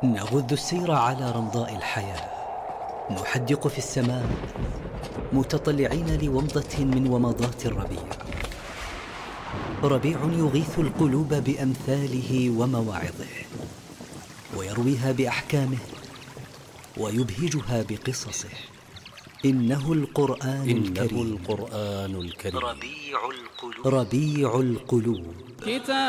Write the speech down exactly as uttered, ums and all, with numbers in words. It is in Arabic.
نغذ السير على رمضاء الحياة، نحدق في السماء متطلعين لومضة من ومضات الربيع. ربيع يغيث القلوب بأمثاله ومواعظه، ويرويها بأحكامه، ويبهجها بقصصه. إنه القرآن إنه الكريم. القرآن الكريم ربيع القلوب, ربيع القلوب.